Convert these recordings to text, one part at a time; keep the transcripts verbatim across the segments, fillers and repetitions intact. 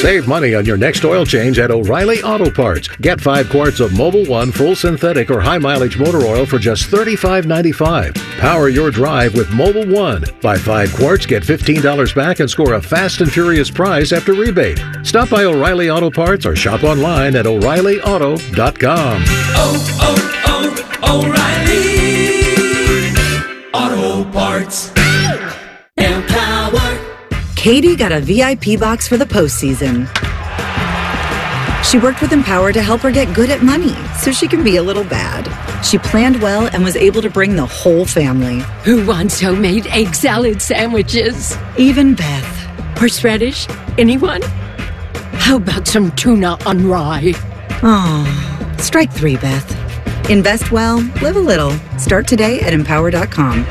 Save money on your next oil change at O'Reilly Auto Parts. Get five quarts of Mobil one full synthetic or high mileage motor oil for just thirty-five ninety-five. Power your drive with Mobil one. Buy five quarts, get fifteen dollars back, and score a fast and furious prize after rebate. Stop by O'Reilly Auto Parts or shop online at O'Reilly Auto dot com. Oh, oh, oh, O'Reilly Auto Parts. Empower. Katie got a V I P box for the postseason. She worked with Empower to help her get good at money so she can be a little bad. She planned well and was able to bring the whole family. Who wants homemade egg salad sandwiches? Even Beth. Horseradish? Anyone? How about some tuna on rye? Oh, strike three, Beth. Invest well, live a little. Start today at empower dot com.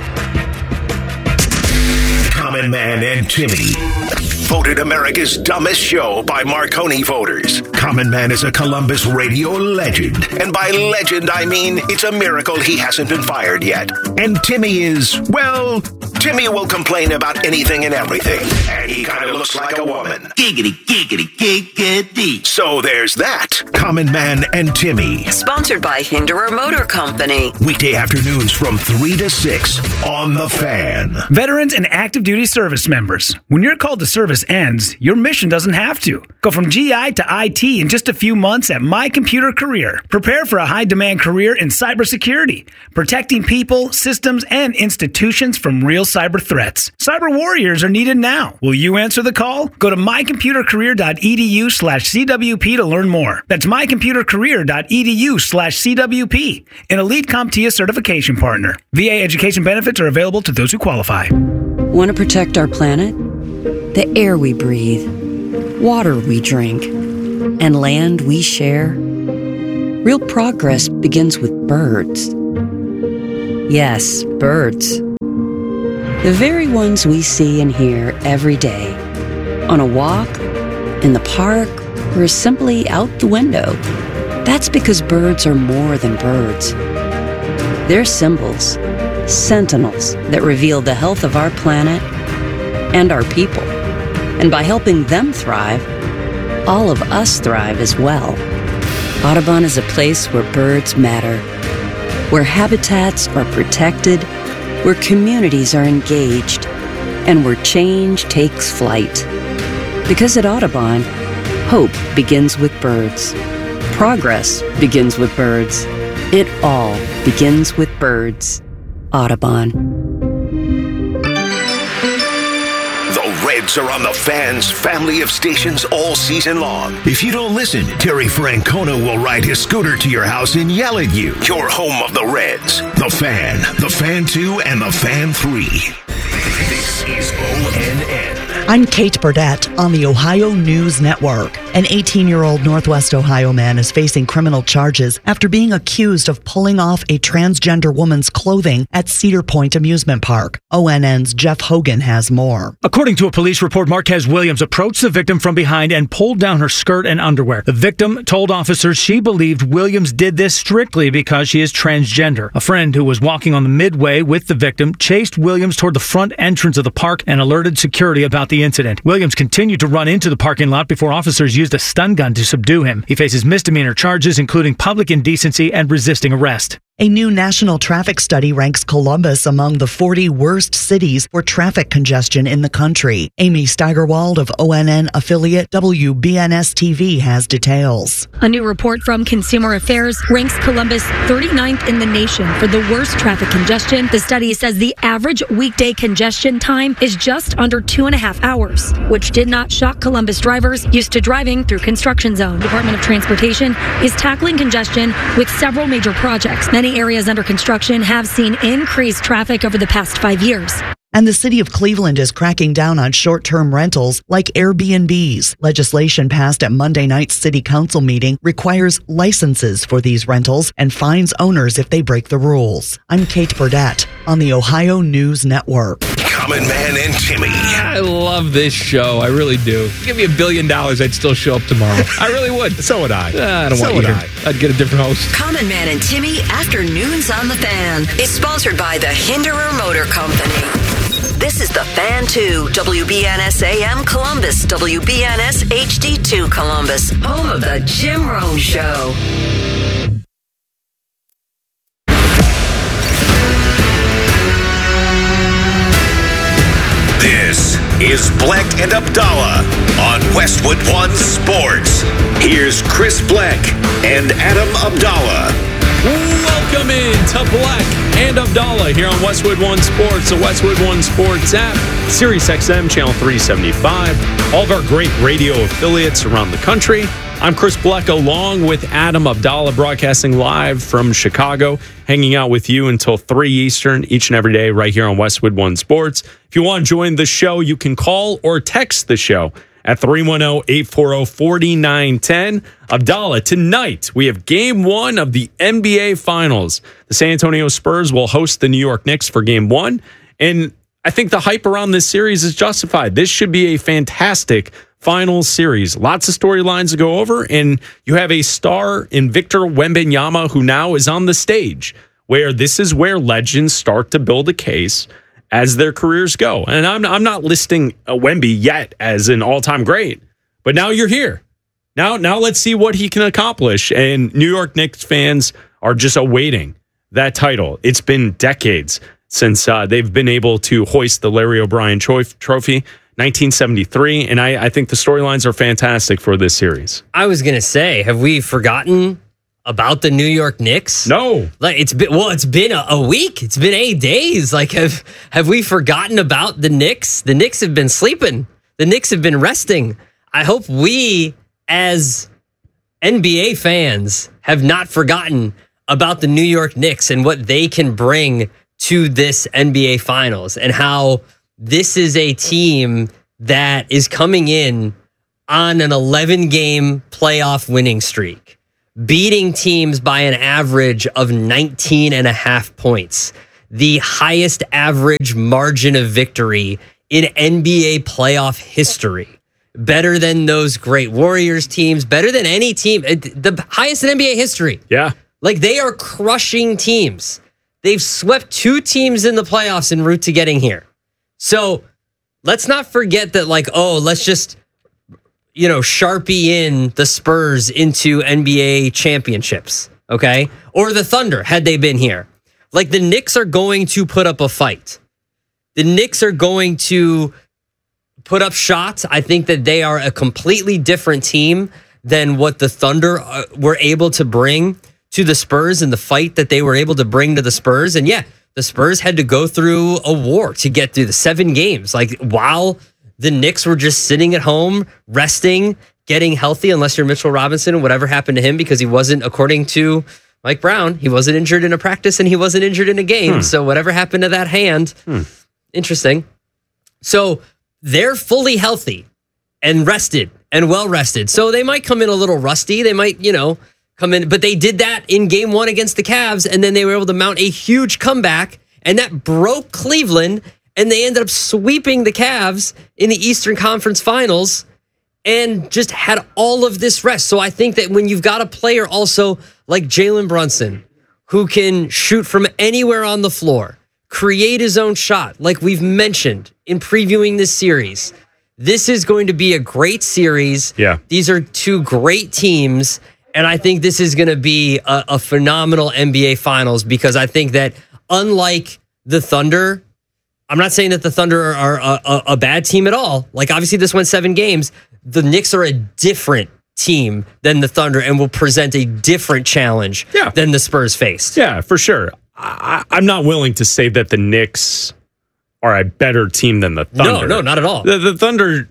Common Man and Timmy. Voted America's dumbest show by Marconi voters. Common Man is a Columbus radio legend. And by legend, I mean it's a miracle he hasn't been fired yet. And Timmy is, well, Timmy will complain about anything and everything. And he kind of looks like a woman. Giggity, giggity, giggity. So there's that. Common Man and Timmy. Sponsored by Hinderer Motor Company. Weekday afternoons from three to six on The Fan. Veterans and active duty service members. When your call to service ends, your mission doesn't have to. Go from G I to I T in just a few months at My Computer Career. Prepare for a high-demand career in cybersecurity, protecting people, systems, and institutions from real cyber threats. Cyber warriors are needed now. Will you answer the call? Go to my computer career dot e d u slash c w p to learn more. That's my computer career dot e d u slash c w p, an Elite CompTIA certification partner. V A education benefits are available to those who qualify. Want to protect our planet? The air we breathe, water we drink, and land we share? Real progress begins with birds. Yes, birds. The very ones we see and hear every day. On a walk, in the park, or simply out the window. That's because birds are more than birds. They're symbols, sentinels that reveal the health of our planet and our people. And by helping them thrive, all of us thrive as well. Audubon is a place where birds matter, where habitats are protected, where communities are engaged, and where change takes flight. Because at Audubon, hope begins with birds. Progress begins with birds. It all begins with birds. Audubon. Reds are on the Fan's family of stations all season long. If you don't listen, Terry Francona will ride his scooter to your house and yell at you. Your home of the Reds. The Fan, The Fan two, and The Fan three. This is O N N. I'm Kate Burdett on the Ohio News Network. An eighteen-year-old Northwest Ohio man is facing criminal charges after being accused of pulling off a transgender woman's clothing at Cedar Point Amusement Park. O N N's Jeff Hogan has more. According to a police report, Marquez Williams approached the victim from behind and pulled down her skirt and underwear. The victim told officers she believed Williams did this strictly because she is transgender. A friend who was walking on the midway with the victim chased Williams toward the front entrance of the park and alerted security about the incident. Williams continued to run into the parking lot before officers used a stun gun to subdue him. He faces misdemeanor charges, including public indecency and resisting arrest. A new national traffic study ranks Columbus among the forty worst cities for traffic congestion in the country. Amy Steigerwald of O N N affiliate W B N S T V has details. A new report from Consumer Affairs ranks Columbus thirty-ninth in the nation for the worst traffic congestion. The study says the average weekday congestion time is just under two and a half hours, which did not shock Columbus drivers used to driving through construction zone. The Department of Transportation is tackling congestion with several major projects. Many areas under construction have seen increased traffic over the past five years. And the city of Cleveland is cracking down on short-term rentals like Airbnbs. Legislation passed at Monday night's city council meeting requires licenses for these rentals and fines owners if they break the rules. I'm Kate Burdett on the Ohio News Network. Common Man and Timmy. I love this show. I really do. Give me a billion dollars, I'd still show up tomorrow. I really would. So would I. Uh, I don't so want you I. to. I'd get a different host. Common Man and Timmy Afternoons on the Fan is sponsored by the Hinderer Motor Company. This is the Fan two, W B N S A M Columbus, W B N S H D two Columbus, home of the Jim Rome Show. This is Bleck and Abdallah on Westwood One Sports. Here's Chris Bleck and Adam Abdallah. Welcome in to Bleck and Abdallah here on Westwood One Sports, the Westwood One Sports app, Sirius X M channel three seventy-five, all of our great radio affiliates around the country. I'm Chris Bleck along with Adam Abdallah, broadcasting live from Chicago, hanging out with you until three Eastern each and every day right here on Westwood One Sports. If you want to join the show, you can call or text the show at three one zero, eight four zero, four nine one zero. Abdallah, tonight we have game one of the N B A Finals. The San Antonio Spurs will host the New York Knicks for game one, and I think the hype around this series is justified. This should be a fantastic Finals series. Lots of storylines to go over, and you have a star in Victor Wembanyama who now is on the stage, where this is where legends start to build a case as their careers go. And I'm, I'm not listing a Wemby yet as an all-time great, but now you're here. Now, now let's see what he can accomplish. And New York Knicks fans are just awaiting that title. It's been decades since uh, they've been able to hoist the Larry O'Brien Trophy, nineteen seventy-three, and I, I think the storylines are fantastic for this series. I was going to say, have we forgotten about the New York Knicks? No. Like it's been well, it's been a, a week. It's been eight days. Like have have we forgotten about the Knicks? The Knicks have been sleeping. The Knicks have been resting. I hope we as N B A fans have not forgotten about the New York Knicks and what they can bring to this N B A Finals, and how this is a team that is coming in on an eleven-game playoff winning streak, beating teams by an average of nineteen and a half points, the highest average margin of victory in N B A playoff history. Better than those great Warriors teams, better than any team, the highest in N B A history. Yeah. Like they are crushing teams. They've swept two teams in the playoffs en route to getting here. So let's not forget that, like, oh, let's just, you know, Sharpie in the Spurs into N B A championships, okay? Or the Thunder, had they been here. Like, the Knicks are going to put up a fight. The Knicks are going to put up shots. I think that they are a completely different team than what the Thunder uh, were able to bring to the Spurs and the fight that they were able to bring to the Spurs. And yeah, the Spurs had to go through a war to get through the seven games. Like, while the Knicks were just sitting at home, resting, getting healthy, unless you're Mitchell Robinson and whatever happened to him, because he wasn't, according to Mike Brown, he wasn't injured in a practice and he wasn't injured in a game. Hmm. So whatever happened to that hand, hmm. interesting. So they're fully healthy and rested and well rested. So they might come in a little rusty. They might, you know, come in, but they did that in game one against the Cavs, and then they were able to mount a huge comeback, and that broke Cleveland, and they ended up sweeping the Cavs in the Eastern Conference Finals and just had all of this rest. So I think that when you've got a player also like Jalen Brunson, who can shoot from anywhere on the floor, create his own shot, like we've mentioned in previewing this series, this is going to be a great series. Yeah. These are two great teams. And I think this is going to be a, a phenomenal N B A Finals, because I think that unlike the Thunder, I'm not saying that the Thunder are a, a, a bad team at all. Like, obviously this went seven games. The Knicks are a different team than the Thunder and will present a different challenge yeah. than the Spurs faced. Yeah, for sure. I, I'm not willing to say that the Knicks are a better team than the Thunder. No, no, not at all. The, the Thunder...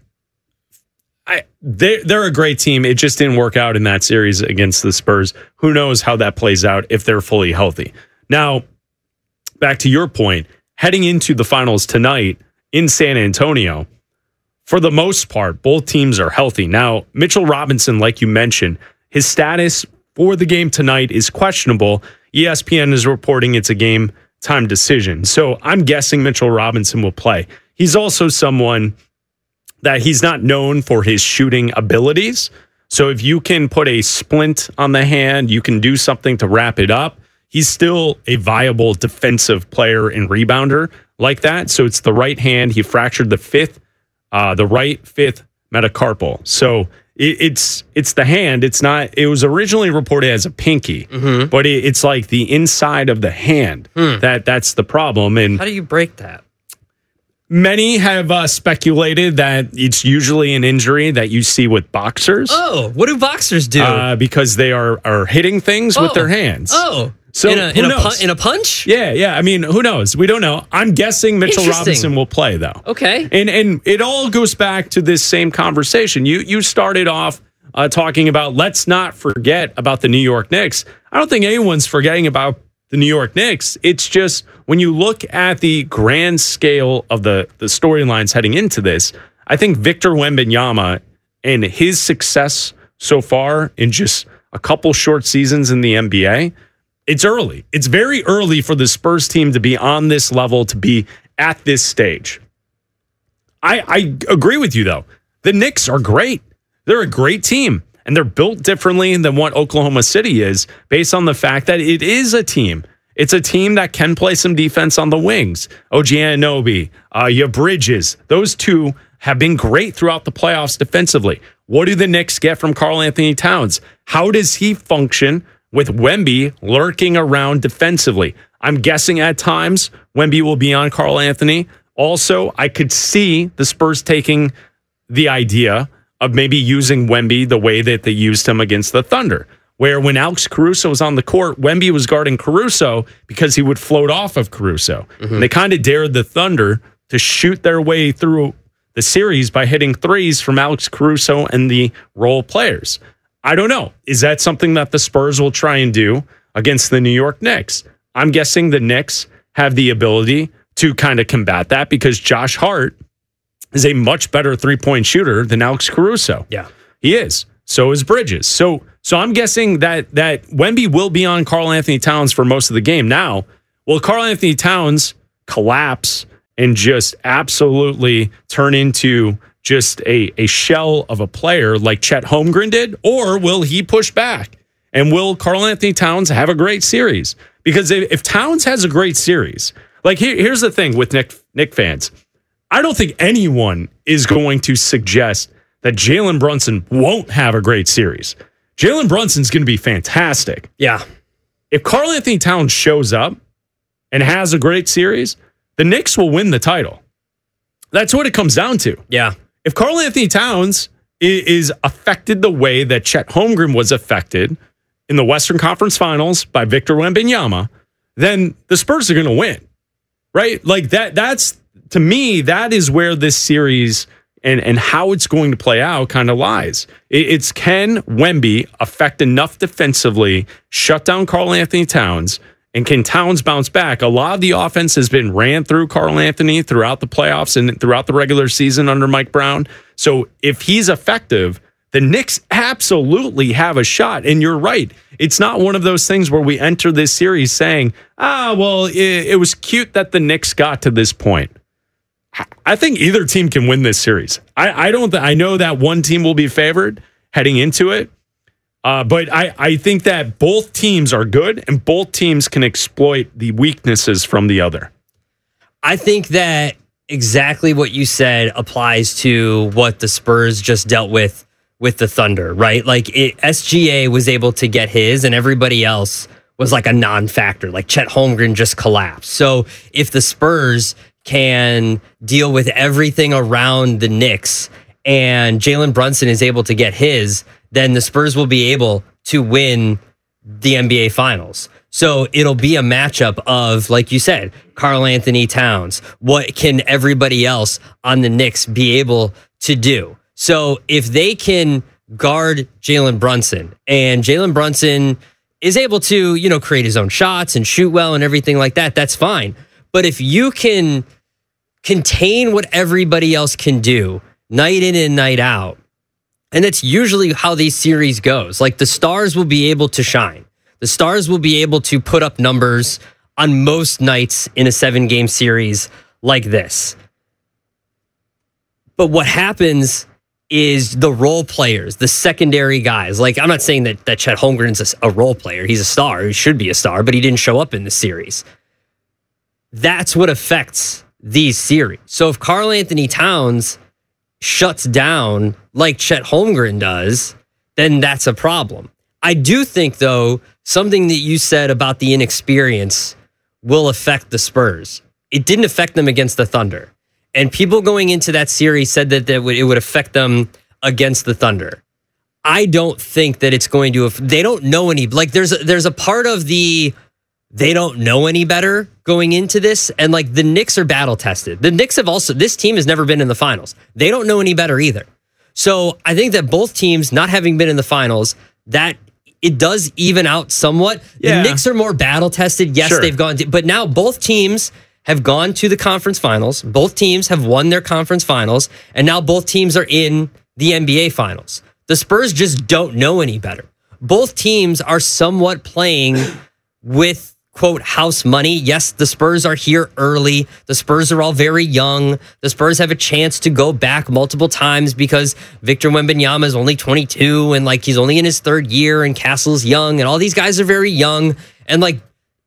I, they're, they're a great team. It just didn't work out in that series against the Spurs. Who knows how that plays out if they're fully healthy. Now, back to your point, heading into the finals tonight in San Antonio, for the most part, both teams are healthy. Now, Mitchell Robinson, like you mentioned, his status for the game tonight is questionable. E S P N is reporting it's a game time decision. So I'm guessing Mitchell Robinson will play. He's also someone that he's not known for his shooting abilities. So if you can put a splint on the hand, you can do something to wrap it up. He's still a viable defensive player and rebounder. like that. So it's the right hand. He fractured the fifth, uh, the right fifth metacarpal. So it, it's it's the hand. It's not. It was originally reported as a pinky, Mhm. but it, it's like the inside of the hand. Hmm. That that's the problem. And How do you break that? many have uh, speculated that it's usually an injury that you see with boxers. Oh, what do boxers do? Uh, because they are are hitting things with Oh. their hands. Oh, So in a, who in, a knows? pu- in a punch? Yeah, yeah. I mean, who knows? We don't know. I'm guessing Mitchell Interesting. Robinson will play though. Okay. And and it all goes back to this same conversation. You you started off uh, talking about let's not forget about the New York Knicks. I don't think anyone's forgetting about the New York Knicks. It's just when you look at the grand scale of the the storylines heading into this, I think Victor Wembanyama and his success so far in just a couple short seasons in the N B A, it's early. It's very early for the Spurs team to be on this level, to be at this stage. I, I agree with you, though. The Knicks are great. They're a great team, and they're built differently than what Oklahoma City is based on the fact that it is a team. It's a team that can play some defense on the wings. O G Anunoby, uh, you have Bridges. Those two have been great throughout the playoffs defensively. What do the Knicks get from Karl Anthony Towns? How does he function with Wemby lurking around defensively? I'm guessing at times Wemby will be on Karl Anthony. Also, I could see the Spurs taking the idea of maybe using Wemby the way that they used him against the Thunder, where when Alex Caruso was on the court, Wemby was guarding Caruso because he would float off of Caruso. Mm-hmm. And they kind of dared the Thunder to shoot their way through the series by hitting threes from Alex Caruso and the role players. I don't know. Is that something that the Spurs will try and do against the New York Knicks? I'm guessing the Knicks have the ability to kind of combat that because Josh Hart is a much better three-point shooter than Alex Caruso. Yeah. He is. So is Bridges. So so I'm guessing that that Wemby will be on Karl Anthony Towns for most of the game. Now, will Karl Anthony Towns collapse and just absolutely turn into just a, a shell of a player like Chet Holmgren did? Or will he push back? And will Karl Anthony Towns have a great series? Because if, if Towns has a great series, like here, here's the thing with Nick, Nick fans. I don't think anyone is going to suggest that Jalen Brunson won't have a great series. Jalen Brunson's going to be fantastic. Yeah. If Karl Anthony Towns shows up and has a great series, the Knicks will win the title. That's what it comes down to. Yeah. If Karl Anthony Towns is affected the way that Chet Holmgren was affected in the Western Conference Finals by Victor Wembanyama, then the Spurs are going to win, right? Like that. That's to me, that is where this series and and how it's going to play out kind of lies. It, it's can Wemby affect enough defensively, shut down Karl Anthony Towns, and can Towns bounce back? A lot of the offense has been ran through Karl Anthony throughout the playoffs and throughout the regular season under Mike Brown. So if he's effective, the Knicks absolutely have a shot. And you're right. It's not one of those things where we enter this series saying, ah, well, it, it was cute that the Knicks got to this point. I think either team can win this series. I, I don't. Th- I know that one team will be favored heading into it. Uh, but I, I think that both teams are good and both teams can exploit the weaknesses from the other. I think that exactly what you said applies to what the Spurs just dealt with with the Thunder, right? Like it, S G A was able to get his and everybody else was like a non-factor. Like Chet Holmgren just collapsed. So if the Spurs can deal with everything around the Knicks and Jalen Brunson is able to get his, then the Spurs will be able to win the N B A Finals. So it'll be a matchup of, like you said, Karl Anthony Towns. What can everybody else on the Knicks be able to do? So if they can guard Jalen Brunson and Jalen Brunson is able to, you know, create his own shots and shoot well and everything like that, that's fine. But if you can contain what everybody else can do night in and night out, and that's usually how these series goes. Like the stars will be able to shine. The stars will be able to put up numbers on most nights in a seven-game series like this. But what happens is the role players, the secondary guys. Like, I'm not saying that, that Chet Holmgren's a, a role player. He's a star. He should be a star, but he didn't show up in the series. That's what affects these series. So if Karl Anthony Towns shuts down like Chet Holmgren does, then that's a problem. I do think, though, something that you said about the inexperience will affect the Spurs. It didn't affect them against the Thunder. And people going into that series said that it would, it would affect them against the Thunder. I don't think that it's going to. They don't know any. Like there's a, there's a part of the they don't know any better going into this, and like the Knicks are battle tested. The Knicks have also. This team has never been in the finals. They don't know any better either. So I think that both teams not having been in the finals, that it does even out somewhat. Yeah. The Knicks are more battle tested. Yes, Sure. they've gone, to, but now both teams have gone to the conference finals. Both teams have won their conference finals, and now both teams are in the N B A finals. The Spurs just don't know any better. Both teams are somewhat playing with, quote, house money. Yes, the Spurs are here early. The Spurs are all very young. The Spurs have a chance to go back multiple times because Victor Wembanyama is only twenty-two and like he's only in his third year and Castle's young and all these guys are very young. And like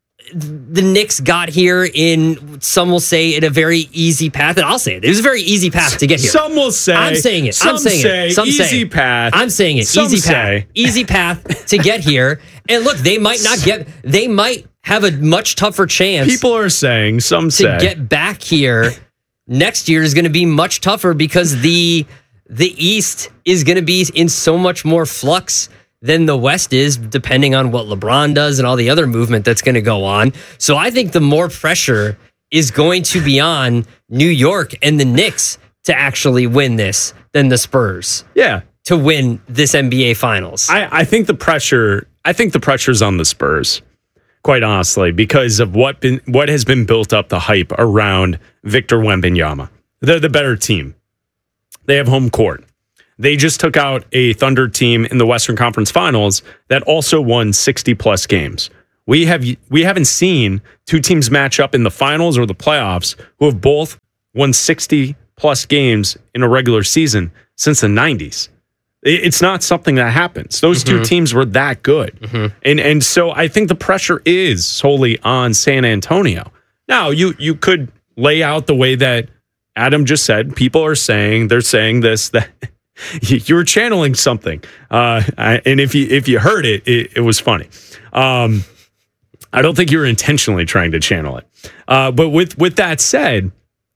the Knicks got here in, some will say, in a very easy path. And I'll say it. It was a very easy path to get here. Some will say. I'm saying it. Some I'm saying say it. Some easy say. path. I'm saying it. Some easy say. path. Easy path to get here. And look, they might not get, they might have a much tougher chance. People are saying, some to say. get back here next year is going to be much tougher because the the East is going to be in so much more flux than the West is, depending on what LeBron does and all the other movement that's going to go on. So I think the more pressure is going to be on New York and the Knicks to actually win this than the Spurs. Yeah. To win this N B A Finals. I, I think the pressure, I think the pressure's on the Spurs, quite honestly, because of what been what has been built up, the hype around Victor Wembanyama. They're the better team. They have home court. They just took out a Thunder team in the Western Conference Finals that also won sixty plus games. We have we haven't seen two teams match up in the finals or the playoffs who have both won sixty plus games in a regular season since the nineties. It's not something that happens. Those Mm-hmm. two teams were that good. Mm-hmm. And and so I think the pressure is solely on San Antonio. Now, you you could lay out the way that Adam just said. People are saying, they're saying this, that you were channeling something. Uh, I, and if you if you heard it, it, it was funny. Um, I don't think you were intentionally trying to channel it. Uh, but with, with that said,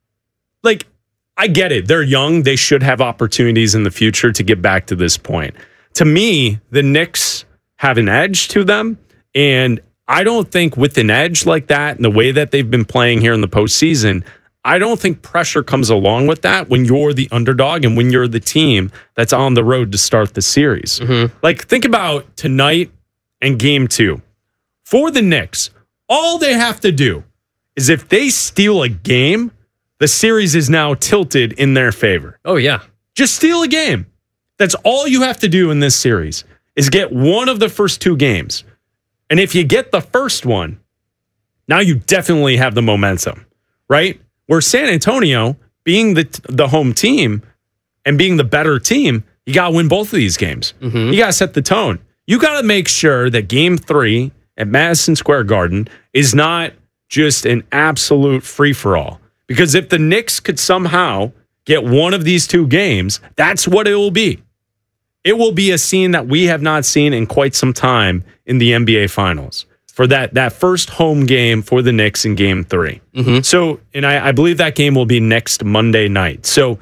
like, I get it. They're young. They should have opportunities in the future to get back to this point. To me, the Knicks have an edge to them. And I don't think with an edge like that and the way that they've been playing here in the postseason, I don't think pressure comes along with that when you're the underdog and when you're the team that's on the road to start the series. Mm-hmm. Like, think about tonight and game two. For the Knicks, all they have to do is if they steal a game, the series is now tilted in their favor. Oh, yeah. Just steal a game. That's all you have to do in this series is get one of the first two games. And if you get the first one, now you definitely have the momentum, right? Where San Antonio, being the the home team and being the better team, you got to win both of these games. Mm-hmm. You got to set the tone. You got to make sure that game three at Madison Square Garden is not just an absolute free-for-all. Because if the Knicks could somehow get one of these two games, that's what it will be. It will be a scene that we have not seen in quite some time in the N B A Finals for that, that first home game for the Knicks in game three. Mm-hmm. So, and I, I believe that game will be next Monday night. So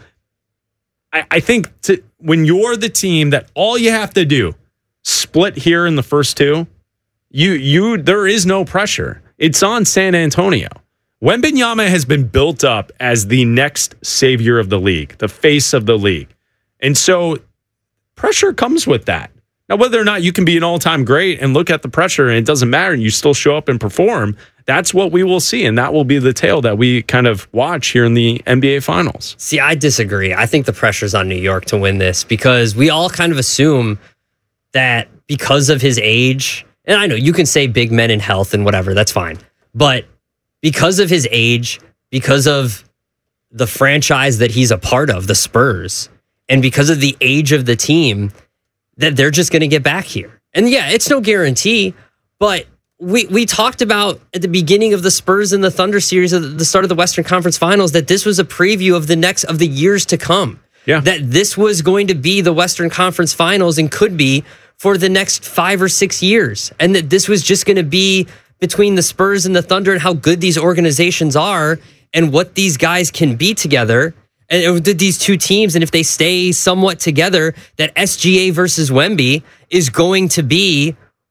I, I think to, when you're the team that all you have to do, split here in the first two, you you there is no pressure. It's on San Antonio. Wembanyama has been built up as the next savior of the league, the face of the league. And so pressure comes with that. Now, whether or not you can be an all-time great and look at the pressure and it doesn't matter and you still show up and perform, that's what we will see. And that will be the tale that we kind of watch here in the N B A Finals. See, I disagree. I think the pressure's on New York to win this because we all kind of assume that because of his age, and I know you can say big men in health and whatever, that's fine. But because of his age, because of the franchise that he's a part of, the Spurs, and because of the age of the team, that they're just going to get back here. And yeah, it's no guarantee, but we we talked about at the beginning of the Spurs and the Thunder series at the start of the Western Conference Finals that this was a preview of the next of the years to come. Yeah. That this was going to be the Western Conference Finals and could be for the next five or six years. And that this was just going to be between the Spurs and the Thunder and how good these organizations are and what these guys can be together. And these two teams, and if they stay somewhat together, that S G A versus Wemby is going to be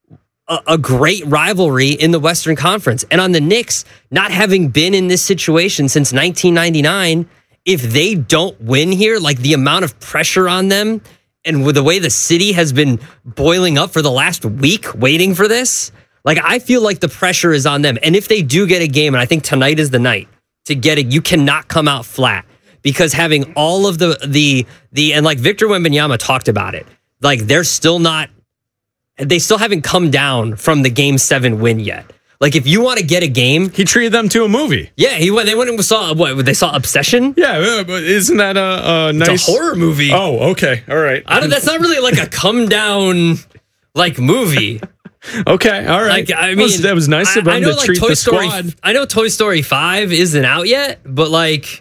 a, a great rivalry in the Western Conference. And on the Knicks, not having been in this situation since nineteen ninety-nine, if they don't win here, like the amount of pressure on them and with the way the city has been boiling up for the last week waiting for this, like I feel like the pressure is on them. And if they do get a game, and I think tonight is the night to get it, you cannot come out flat. Because having all of the, the, the, and like Victor Wembanyama talked about it, like they're still not, they still haven't come down from the game seven win yet. Like if you want to get a game. He treated them to a movie. Yeah, he went, they went and saw, what, they saw Obsession? Yeah, but isn't that a, a nice. It's a horror movie. Oh, okay. All right. I don't, that's not really like a come down like movie. Okay, all right. Like, I mean, that was, that was nice of I, him I know, to like, treat Toy the Story, squad. I know Toy Story five isn't out yet, but like,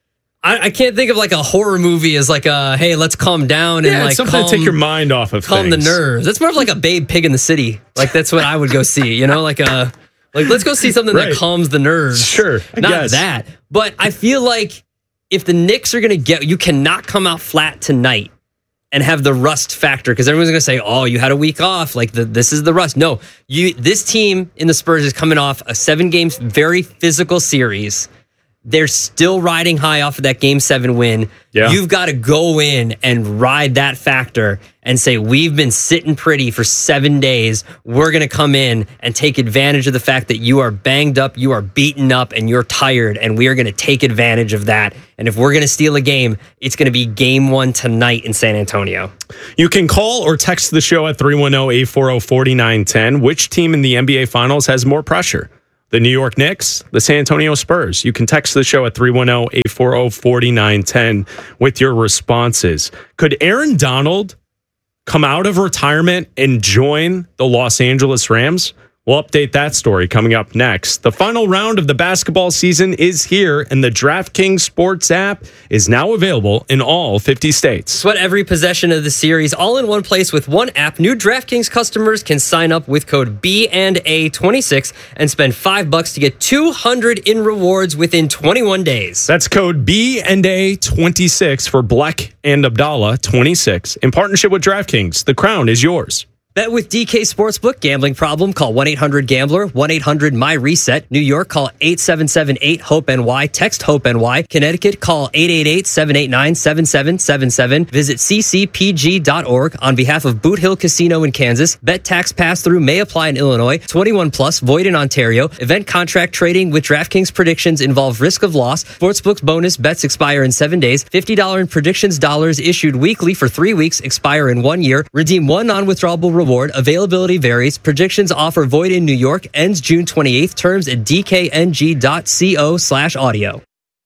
I, I can't think of like a horror movie as like a, hey, let's calm down and Yeah, like it's something calm, to take your mind off of calm things. the nerves. That's more of like a Babe Pig in the City. Like that's what I would go see, you know, like a, like let's go see something Right. that calms the nerves. Sure, I Not guess. that. But I feel like if the Knicks are going to get, you cannot come out flat tonight and have the rust factor because everyone's going to say, oh, you had a week off. Like the, this is the rust. No, you. This team in the Spurs is coming off a seven games, very physical series. They're still riding high off of that game seven win. Yeah. You've got to go in and ride that factor and say, we've been sitting pretty for seven days. We're going to come in and take advantage of the fact that you are banged up, you are beaten up, and you're tired. And we are going to take advantage of that. And if we're going to steal a game, it's going to be game one tonight in San Antonio. You can call or text the show at three one zero, eight four zero, four nine one zero. Which team in the N B A Finals has more pressure? The New York Knicks, the San Antonio Spurs. You can text the show at three one zero, eight four zero, four nine one zero with your responses. Could Aaron Donald come out of retirement and join the Los Angeles Rams? We'll update that story coming up next. The final round of the basketball season is here, and the DraftKings Sports app is now available in all fifty states. Sweat every possession of the series all in one place with one app. New DraftKings customers can sign up with code B and A twenty-six and spend five bucks to get two hundred in rewards within twenty-one days. That's code B and A twenty-six for Black and Abdallah twenty-six. In partnership with DraftKings, the crown is yours. Bet with D K Sportsbook. Gambling problem? Call one eight hundred gambler, one eight hundred my reset. New York, call eight seven seven eight hope N Y. Text HOPE-NY. Connecticut, call eight eight eight, seven eight nine, seven seven seven seven. Visit c c p g dot org on behalf of Boot Hill Casino in Kansas. Bet tax pass-through may apply in Illinois. twenty-one plus, void in Ontario. Event contract trading with DraftKings predictions involve risk of loss. Sportsbook's bonus bets expire in seven days. fifty dollars in predictions dollars issued weekly for three weeks, expire in one year. Redeem one non-withdrawable reward. Availability varies. Predictions offer void in New York. Ends June twenty-eighth. Terms at d k n g dot co slash audio.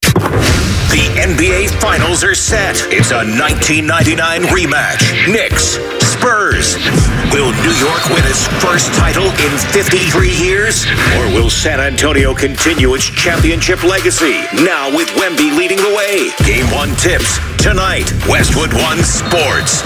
The N B A Finals are set. It's a nineteen ninety-nine rematch. Knicks, Spurs. Will New York win its first title in fifty-three years? Or will San Antonio continue its championship legacy? Now with Wemby leading the way. Game one tips tonight. Westwood One Sports.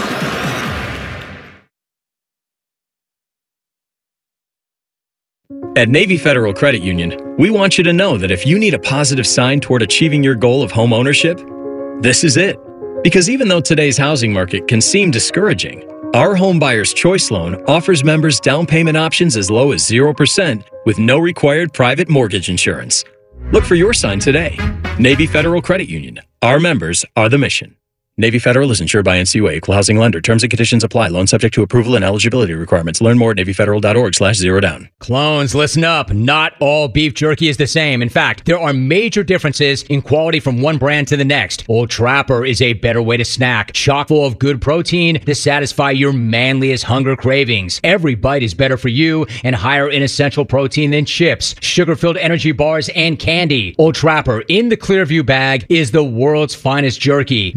At Navy Federal Credit Union, we want you to know that if you need a positive sign toward achieving your goal of home ownership, this is it. Because even though today's housing market can seem discouraging, our Home Buyer's Choice Loan offers members down payment options as low as zero percent with no required private mortgage insurance. Look for your sign today. Navy Federal Credit Union. Our members are the mission. Navy Federal is insured by N C U A, Equal Housing Lender. Terms and conditions apply. Loan subject to approval and eligibility requirements. Learn more at navy federal dot org slash zero down. Clones, listen up. Not all beef jerky is the same. In fact, there are major differences in quality from one brand to the next. Old Trapper is a better way to snack. Chock full of good protein to satisfy your manliest hunger cravings. Every bite is better for you and higher in essential protein than chips, sugar-filled energy bars, and candy. Old Trapper in the Clearview bag is the world's finest jerky, made with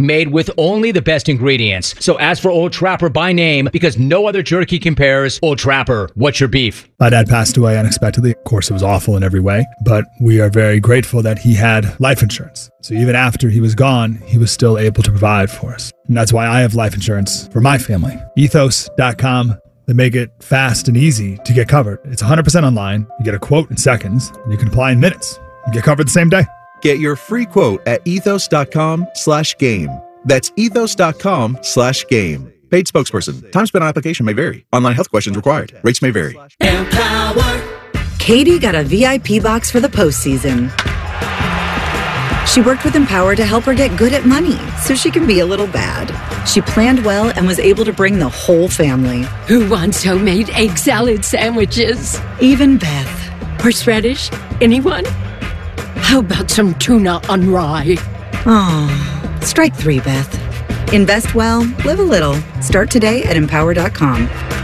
with only the best ingredients. So ask for Old Trapper by name because no other jerky compares. Old Trapper, what's your beef? My dad passed away unexpectedly. Of course, it was awful in every way, but we are very grateful that he had life insurance. So even after he was gone, he was still able to provide for us. And that's why I have life insurance for my family. ethos dot com. They make it fast and easy to get covered. It's one hundred percent online. You get a quote in seconds, and you can apply in minutes. You get covered the same day. Get your free quote at ethos dot com slash game. That's ethos dot com slash game. Paid spokesperson. Time spent on application may vary. Online health questions required. Rates may vary. Empower. Katie got a V I P box for the postseason. She worked with Empower to help her get good at money so she can be a little bad. She planned well and was able to bring the whole family. Who wants homemade egg salad sandwiches? Even Beth. Horseradish? Anyone? How about some tuna on rye? Oh, strike three, Beth. Invest well, live a little. Start today at empower dot com.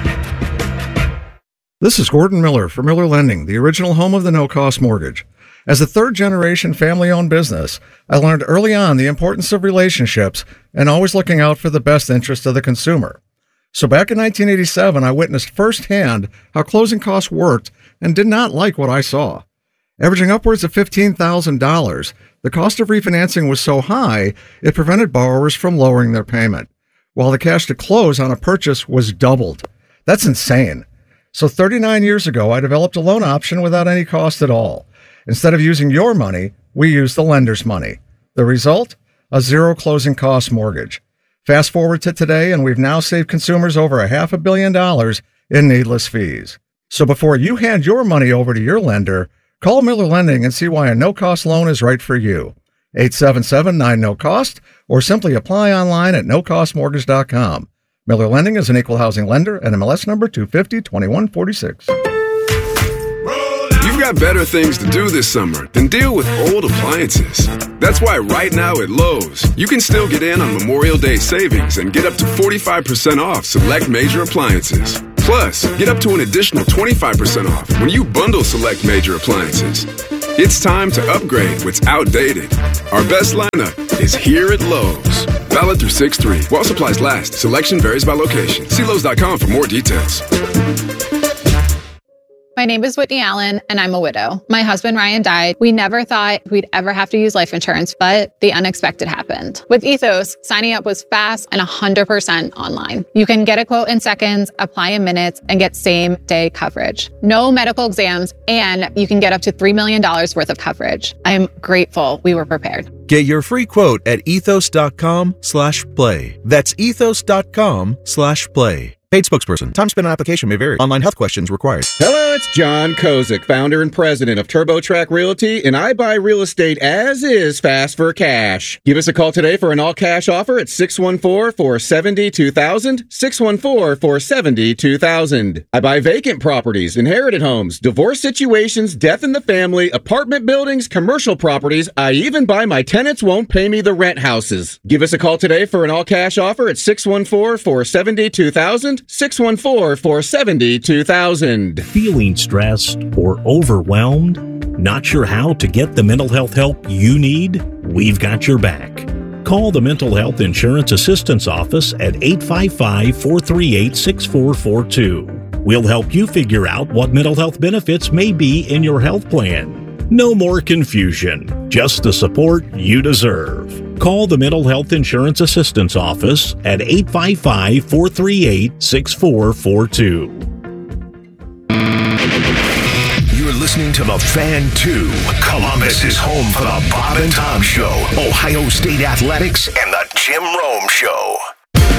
This is Gordon Miller for Miller Lending, the original home of the no-cost mortgage. As a third-generation family-owned business, I learned early on the importance of relationships and always looking out for the best interest of the consumer. So back in nineteen eighty-seven, I witnessed firsthand how closing costs worked and did not like what I saw. Averaging upwards of fifteen thousand dollars, the cost of refinancing was so high, it prevented borrowers from lowering their payment, while the cash to close on a purchase was doubled. That's insane. So thirty-nine years ago, I developed a loan option without any cost at all. Instead of using your money, we use the lender's money. The result? A zero closing cost mortgage. Fast forward to today, and we've now saved consumers over a half a billion dollars in needless fees. So before you hand your money over to your lender, call Miller Lending and see why a no-cost loan is right for you. eight seven seven nine no cost or simply apply online at no cost mortgage dot com. Miller Lending is an equal housing lender and M L S number two five zero two one four six. You've got better things to do this summer than deal with old appliances. That's why right now at Lowe's, you can still get in on Memorial Day savings and get up to forty-five percent off select major appliances. Plus, get up to an additional twenty-five percent off when you bundle select major appliances. It's time to upgrade what's outdated. Our best lineup is here at Lowe's. Valid through six three. While supplies last, selection varies by location. See Lowe's dot com for more details. My name is Whitney Allen, and I'm a widow. My husband, Ryan, died. We never thought we'd ever have to use life insurance, but the unexpected happened. With Ethos, signing up was fast and one hundred percent online. You can get a quote in seconds, apply in minutes, and get same-day coverage. No medical exams, and you can get up to three million dollars worth of coverage. I am grateful we were prepared. Get your free quote at ethos dot com slash play. That's ethos dot com slash play. Paid spokesperson. Time spent on application may vary. Online health questions required. Hello, it's John Kozik, founder and president of TurboTrack Realty, and I buy real estate as is fast for cash. Give us a call today for an all-cash offer at six one four, four seven zero, two thousand, six one four, four seven zero, two thousand. I buy vacant properties, inherited homes, divorce situations, death in the family, apartment buildings, commercial properties. I even buy my tenants won't pay me the rent houses. Give us a call today for an all-cash offer at six one four, four seven zero, two thousand, six one four, four seven zero, two thousand. Feeling stressed or overwhelmed? Not sure how to get the mental health help you need? We've got your back. Call the Mental Health Insurance Assistance Office at eight five five, four three eight, six four four two. We'll help you figure out what mental health benefits may be in your health plan. No more confusion, just the support you deserve. Call the Mental Health Insurance Assistance Office at eight five five, four three eight, six four four two. You're listening to The Fan two. Columbus is home for the Bob and Tom Show, Ohio State Athletics, and the Jim Rome Show.